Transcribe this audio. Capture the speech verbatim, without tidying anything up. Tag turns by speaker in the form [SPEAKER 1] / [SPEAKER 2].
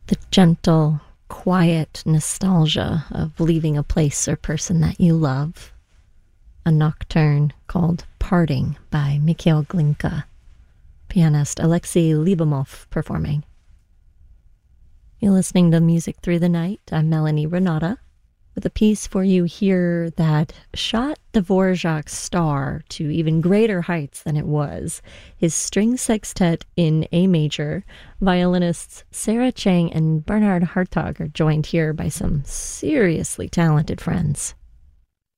[SPEAKER 1] The gentle, quiet nostalgia of leaving a place or person that you love. A nocturne called Parting by Mikhail Glinka. Pianist Alexei Lyubimov performing. You're listening to Music Through the Night. I'm Melanie Renata with a piece for you here that shot Dvorak's star to even greater heights than it was. His string sextet in A major, violinists Sarah Chang and Bernhard Hartog are joined here by some seriously talented friends.